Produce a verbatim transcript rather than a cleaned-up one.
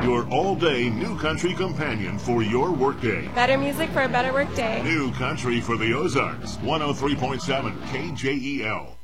your all-day new country companion for your workday. Better music for a better workday. New country for the Ozarks, one oh three point seven K J E L.